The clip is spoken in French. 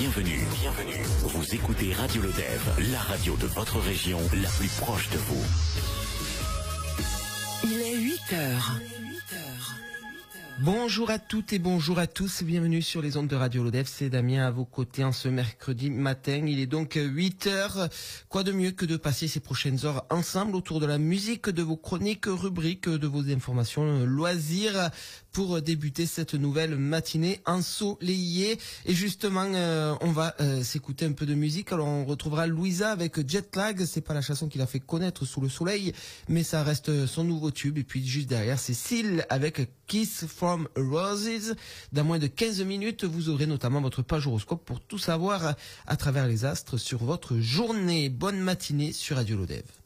Bienvenue. Vous écoutez Radio Lodève, la radio de votre région, la plus proche de vous. Il est 8 heures. Bonjour à toutes et bonjour à tous, bienvenue sur les ondes de Radio Lodève, c'est Damien à vos côtés en ce mercredi matin, il est donc 8 heures, quoi de mieux que de passer ces prochaines heures ensemble autour de la musique, de vos chroniques, rubriques, de vos informations, loisirs, pour débuter cette nouvelle matinée ensoleillée. Et justement, on va s'écouter un peu de musique, alors on retrouvera Louisa avec Jetlag, c'est pas la chanson qu'il a fait connaître Sous le soleil, mais ça reste son nouveau tube, et puis juste derrière c'est Seal avec Kiss from Roses. Dans moins de 15 minutes, vous aurez notamment votre page horoscope pour tout savoir à travers les astres sur votre journée. Bonne matinée sur Radio Lodève.